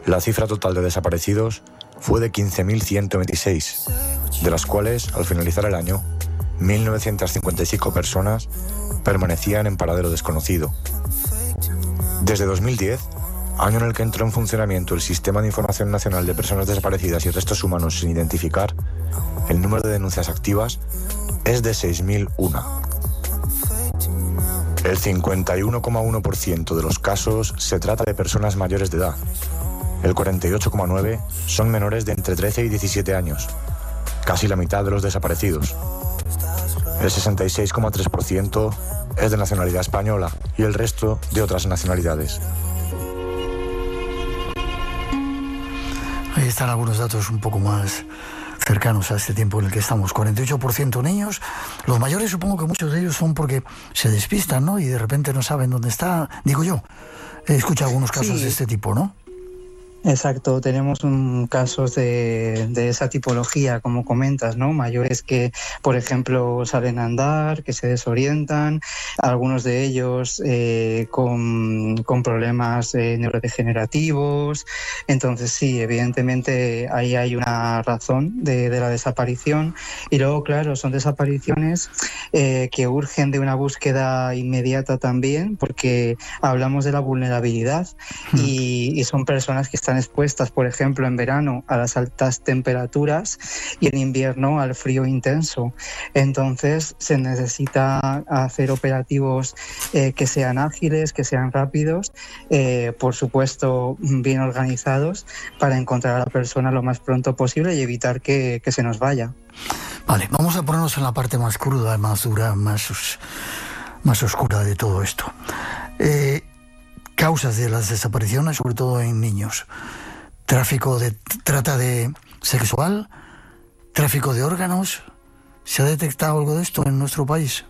La cifra total de desaparecidos fue de 15.126, de las cuales, al finalizar el año, 1.955 personas permanecían en paradero desconocido. Desde 2010, año en el que entró en funcionamiento el Sistema de Información Nacional de Personas Desaparecidas y Restos Humanos sin identificar, el número de denuncias activas es de 6.001. El 51,1% de los casos se trata de personas mayores de edad. El 48,9% son menores de entre 13 y 17 años, casi la mitad de los desaparecidos. El 66,3% es de nacionalidad española y el resto de otras nacionalidades. Ahí están algunos datos un poco más cercanos a este tiempo en el que estamos. 48% niños. Los mayores supongo que muchos de ellos son porque se despistan, ¿no? Y de repente no saben dónde está. Digo yo, he escuchado algunos casos de este tipo, ¿no? Exacto, tenemos casos de esa tipología, como comentas, ¿no? Mayores que, por ejemplo, salen a andar, que se desorientan, algunos de ellos con problemas neurodegenerativos. Entonces, sí, evidentemente ahí hay una razón de la desaparición. Y luego, claro, son desapariciones que urgen de una búsqueda inmediata también, porque hablamos de la vulnerabilidad y son personas que están expuestas, por ejemplo, en verano a las altas temperaturas y en invierno al frío intenso. Entonces se necesita hacer operativos que sean ágiles, que sean rápidos, por supuesto bien organizados, para encontrar a la persona lo más pronto posible y evitar que se nos vaya. Vale, vamos a ponernos en la parte más cruda, más dura, más oscura de todo esto. Causas de las desapariciones, sobre todo en niños. Trata de sexual, tráfico de órganos. ¿Se ha detectado algo de esto en nuestro país?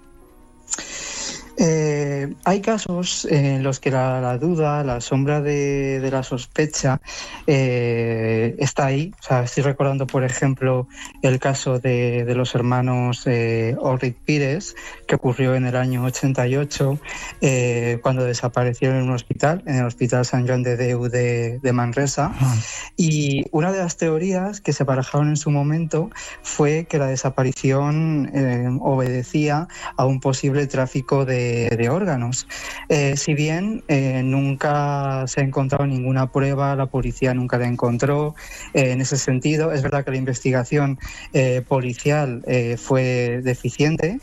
Hay casos en los que la duda, la sombra de la sospecha está ahí. O sea, estoy recordando, por ejemplo, el caso de los hermanos Ulrich Pires, que ocurrió en el año 88, cuando desaparecieron en el Hospital Sant Joan de Déu de Manresa. Y una de las teorías que se barajaron en su momento fue que la desaparición obedecía a un posible tráfico de órganos. Si bien nunca se ha encontrado ninguna prueba, la policía nunca la encontró en ese sentido. Es verdad que la investigación policial fue deficiente,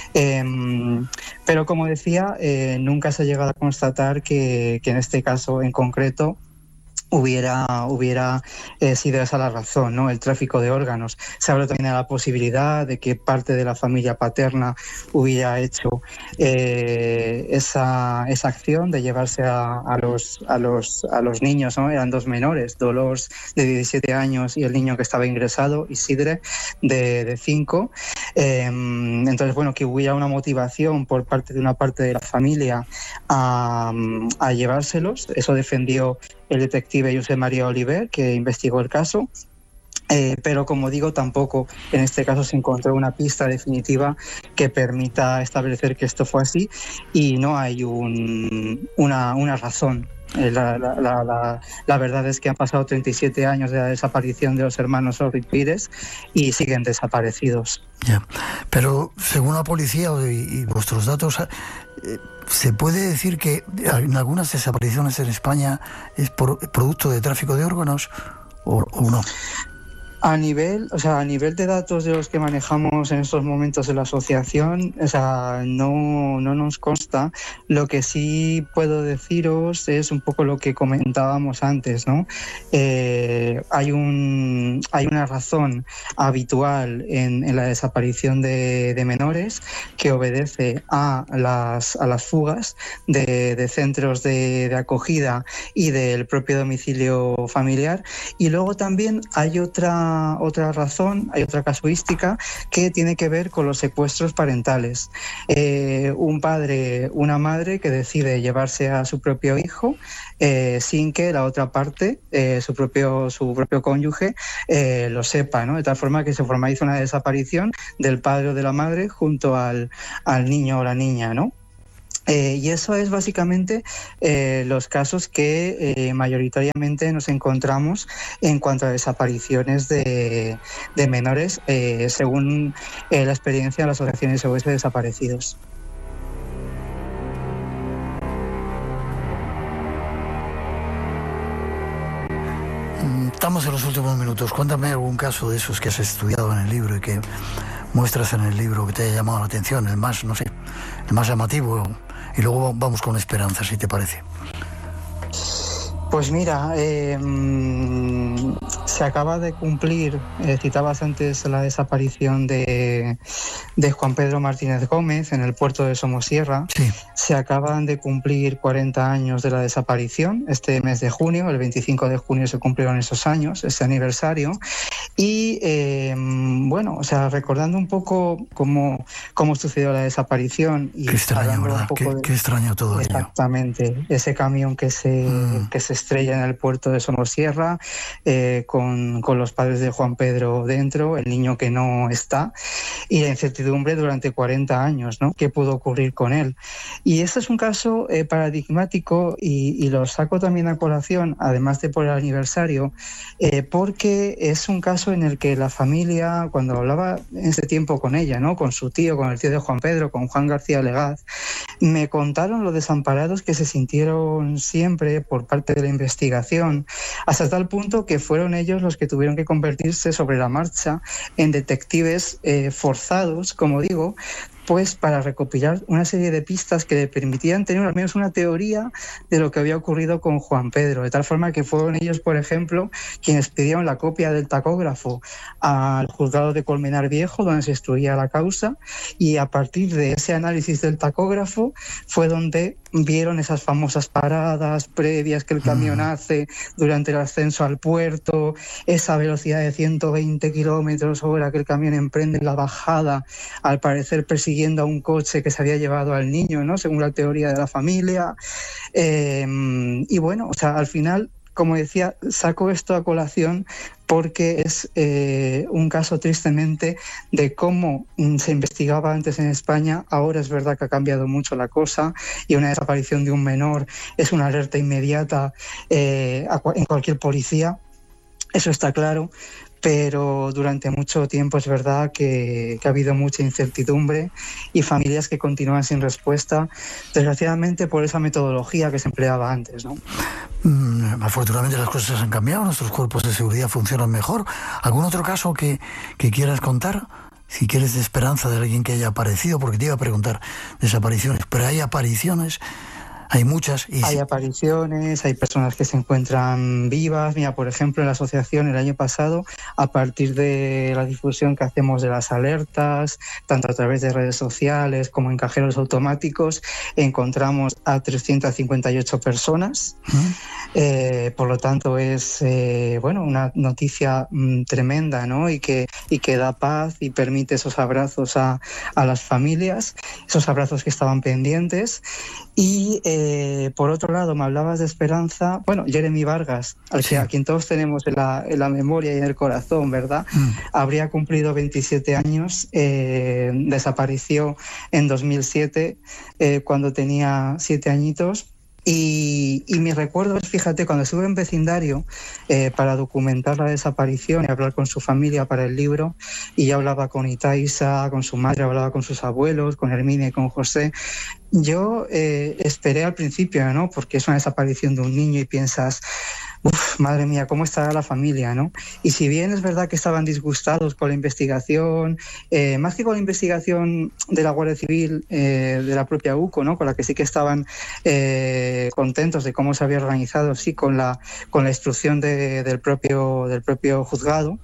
pero como decía, nunca se ha llegado a constatar que en este caso en concreto hubiera sido esa la razón, ¿no? El tráfico de órganos. Se habla también de la posibilidad de que parte de la familia paterna hubiera hecho esa acción de llevarse a los niños, ¿no? Eran dos menores, Dolors de 17 años y el niño que estaba ingresado, Isidre, de 5. Entonces, bueno, que hubiera una motivación por parte de una parte de la familia a llevárselos. Eso defendió el detective Josep María Oliver, que investigó el caso. Pero como digo, tampoco en este caso se encontró una pista definitiva que permita establecer que esto fue así, y no hay una razón. La verdad es que han pasado 37 años de la desaparición de los hermanos Ulrich Pires y siguen desaparecidos. Ya. Pero según la policía y vuestros datos, ¿se puede decir que en algunas desapariciones en España es producto de tráfico de órganos o no? A nivel de datos de los que manejamos en estos momentos en la asociación, no nos consta. Lo que sí puedo deciros es un poco lo que comentábamos antes, ¿no? Hay una razón habitual en la desaparición de menores que obedece a las fugas de centros de acogida y del propio domicilio familiar. Y luego también hay otra razón, hay otra casuística que tiene que ver con los secuestros parentales. Un padre, una madre que decide llevarse a su propio hijo sin que la otra parte, su propio cónyuge, lo sepa, ¿no? De tal forma que se formaliza una desaparición del padre o de la madre junto al niño o la niña, ¿no? Y eso es básicamente los casos que mayoritariamente nos encontramos en cuanto a desapariciones de menores, según la experiencia de la Asociación SOS de Desaparecidos. Estamos en los últimos minutos. Cuéntame algún caso de esos que has estudiado en el libro y que muestras en el libro que te haya llamado la atención, el más, no sé, el más llamativo. Y luego vamos con Esperanza, si te parece. Pues mira, se acaba de cumplir, citabas antes la desaparición de Juan Pedro Martínez Gómez en el puerto de Somosierra. Sí. Se acaban de cumplir 40 años de la desaparición este mes de junio, el 25 de junio se cumplieron esos años, ese aniversario. Y bueno, o sea, recordando un poco cómo sucedió la desaparición. Y qué extraño, ¿verdad? Qué extraño todo ello. Exactamente, ese camión que se estrella en el puerto de Somosierra, con los padres de Juan Pedro dentro, el niño que no está, y la incertidumbre durante 40 años, ¿no? ¿Qué pudo ocurrir con él? Y este es un caso paradigmático y lo saco también a colación, además de por el aniversario, porque es un caso en el que la familia, cuando hablaba en ese tiempo con ella, ¿no? Con su tío, con el tío de Juan Pedro, con Juan García Legaz, me contaron lo desamparados que se sintieron siempre por parte de la investigación, hasta tal punto que fueron ellos los que tuvieron que convertirse sobre la marcha en detectives forzados, como digo, pues para recopilar una serie de pistas que le permitían tener al menos una teoría de lo que había ocurrido con Juan Pedro, de tal forma que fueron ellos, por ejemplo, quienes pidieron la copia del tacógrafo al juzgado de Colmenar Viejo, donde se instruía la causa, y a partir de ese análisis del tacógrafo fue donde vieron esas famosas paradas previas que el camión hace durante el ascenso al puerto, esa velocidad de 120 kilómetros hora que el camión emprende en la bajada, al parecer persiguiendo a un coche que se había llevado al niño, ¿no? Según la teoría de la familia. Y bueno, o sea, al final, como decía, saco esto a colación porque es un caso tristemente de cómo se investigaba antes en España. Ahora es verdad que ha cambiado mucho la cosa y una desaparición de un menor es una alerta inmediata en cualquier policía, eso está claro. Pero durante mucho tiempo es verdad que ha habido mucha incertidumbre y familias que continúan sin respuesta, desgraciadamente por esa metodología que se empleaba antes, ¿no? Afortunadamente las cosas han cambiado, nuestros cuerpos de seguridad funcionan mejor. ¿Algún otro caso que quieras contar? Si quieres, de Esperanza, de alguien que haya aparecido, porque te iba a preguntar desapariciones, pero hay apariciones. Hay muchas. Hay apariciones, hay personas que se encuentran vivas. Mira, por ejemplo, en la asociación el año pasado, a partir de la difusión que hacemos de las alertas, tanto a través de redes sociales como en cajeros automáticos, encontramos a 358 personas. Por lo tanto, es bueno, una noticia tremenda, ¿no? Y que da paz y permite esos abrazos a las familias, esos abrazos que estaban pendientes. Y por otro lado, me hablabas de Esperanza, bueno, Jeremy Vargas, a quien todos tenemos en la memoria y en el corazón, ¿verdad? Habría cumplido 27 años, desapareció en 2007, cuando tenía 7 añitos. Y mi recuerdo es, fíjate, cuando estuve en vecindario para documentar la desaparición y hablar con su familia para el libro, y yo hablaba con Itaísa, con su madre, hablaba con sus abuelos, con Herminia y con José. Yo esperé al principio, ¿no? Porque es una desaparición de un niño y piensas, madre mía, ¿cómo estará la familia, no? Y si bien es verdad que estaban disgustados con la investigación, más que con la investigación de la Guardia Civil, de la propia UCO, ¿no? Con la que sí que estaban contentos de cómo se había organizado, sí, con la instrucción del propio juzgado.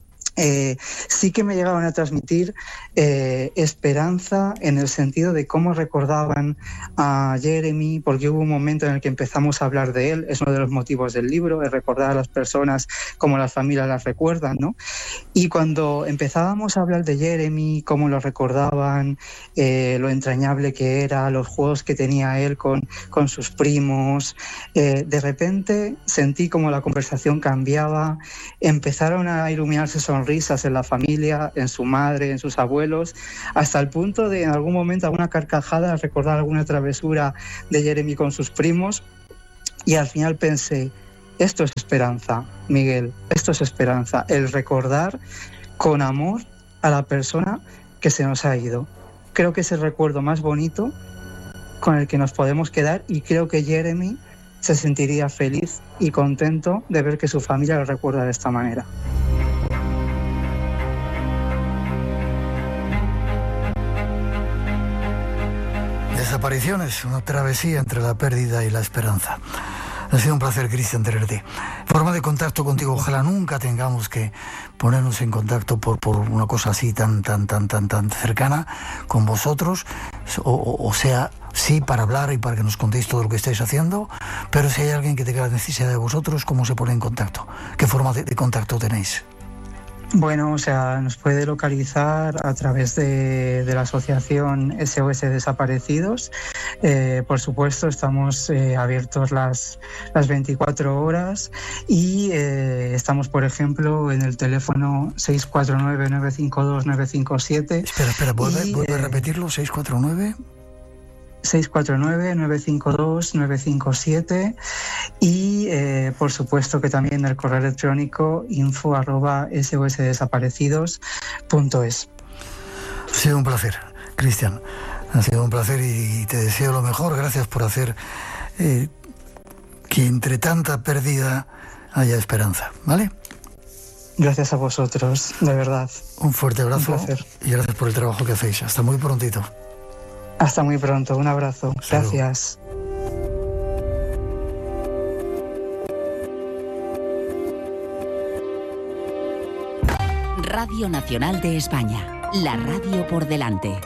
Sí que me llegaron a transmitir esperanza en el sentido de cómo recordaban a Jeremy, porque hubo un momento en el que empezamos a hablar de él, es uno de los motivos del libro, es recordar a las personas como las familias las recuerdan, ¿no? Y cuando empezábamos a hablar de Jeremy, cómo lo recordaban, lo entrañable que era, los juegos que tenía él con sus primos, de repente sentí como la conversación cambiaba, empezaron a iluminarse sonrisas sonrisas en la familia, en su madre, en sus abuelos, hasta el punto de en algún momento alguna carcajada, recordar alguna travesura de Jeremy con sus primos. Y al final pensé, esto es esperanza, Miguel, esto es esperanza, el recordar con amor a la persona que se nos ha ido. Creo que es el recuerdo más bonito con el que nos podemos quedar, y creo que Jeremy se sentiría feliz y contento de ver que su familia lo recuerda de esta manera. Desapariciones, una travesía entre la pérdida y la esperanza. Ha sido un placer, Cristian, tenerte. Forma de contacto contigo, ojalá nunca tengamos que ponernos en contacto por una cosa así tan cercana con vosotros, o sea, sí, para hablar y para que nos contéis todo lo que estáis haciendo, pero si hay alguien que tenga la necesidad de vosotros, ¿cómo se pone en contacto? ¿Qué forma de contacto tenéis? Bueno, o sea, nos puede localizar a través de la asociación SOS Desaparecidos. Por supuesto, estamos abiertos las 24 horas y estamos, por ejemplo, en el teléfono 649-952-957. Espera, ¿vuelve a repetirlo? 649... 649-952-957 y por supuesto que también el correo electrónico info@sosdesaparecidos.es. Ha sido un placer, Cristian, ha sido un placer y te deseo lo mejor. Gracias por hacer que entre tanta pérdida haya esperanza, ¿vale? Gracias a vosotros, de verdad. Un fuerte abrazo. Un placer. Y gracias por el trabajo que hacéis. Hasta muy prontito. Hasta muy pronto, un abrazo. Gracias. Radio Nacional de España, la radio por delante.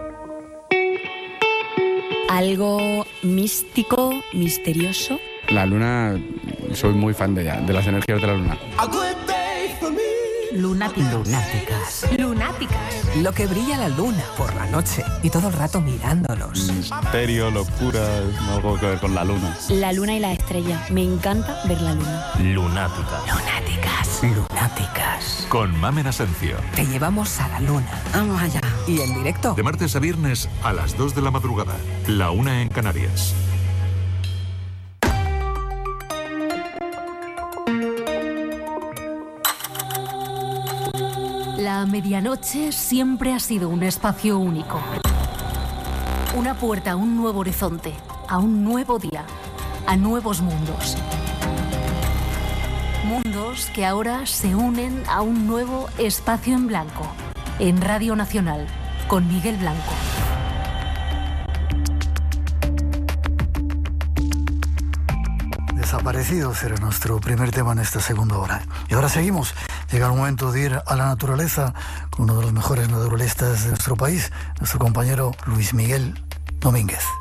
¿Algo místico, misterioso? La luna, soy muy fan de ella, de las energías de la luna. Lunáticas. Lo que brilla la luna por la noche y todo el rato mirándonos. Misterio, locura, algo que ver con la luna. La luna y la estrella. Me encanta ver la luna. Lunáticas. Con Mamen Asencio. Te llevamos a la luna. Vamos allá. Y en directo. De martes a viernes a las 2 de la madrugada. La 1 en Canarias. La medianoche siempre ha sido un espacio único. Una puerta a un nuevo horizonte, a un nuevo día, a nuevos mundos. Mundos que ahora se unen a un nuevo espacio en blanco, en Radio Nacional, con Miguel Blanco. Desaparecidos era nuestro primer tema en esta segunda hora. Y ahora seguimos. Llega el momento de ir a la naturaleza con uno de los mejores naturalistas de nuestro país, nuestro compañero Luis Miguel Domínguez.